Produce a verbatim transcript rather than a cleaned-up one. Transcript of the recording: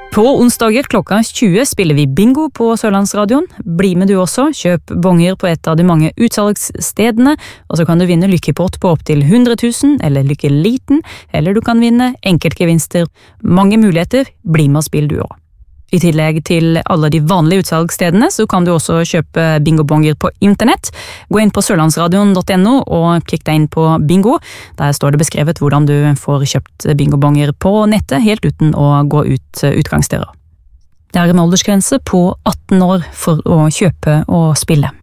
På onsdager klokka tjue spiller vi bingo på Sørlandsradioen. Bli med du også, kjøp bonger på et av de mange utsalgsstedene, og så kan du vinne lykkepott på opptil hundre tusen, eller lykkeliten, eller du kan vinne enkeltgevinster. Mange muligheter, bli med og spill du også. I tillegg til alle de vanlige utsalgsstedene, så kan du også kjøpe bingobonger på internett. Gå inn på sørlandsradion punktum no og klikk deg inn på bingo. Der står det beskrevet hvordan du får kjøpt bingobonger på nettet, helt uten å gå ut utgangsdøra. Det er en aldersgrense på atten år for å kjøpe og spille.